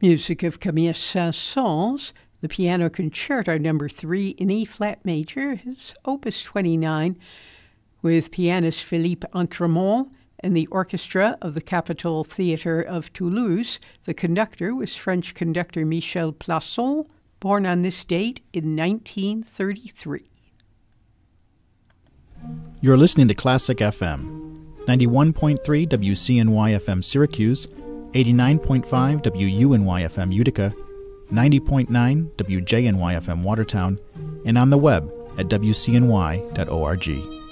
Music of Camille Saint-Saëns, the Piano Concerto No. 3 in E-flat major, his Opus 29, with pianist Philippe Entremont and the orchestra of the Capitol Theatre of Toulouse. The conductor was French conductor Michel Plasson, born on this date in 1933. You're listening to Classic FM, 91.3 WCNY FM Syracuse, 89.5 WUNY FM Utica, 90.9 WJNY FM Watertown, and on the web at WCNY.org.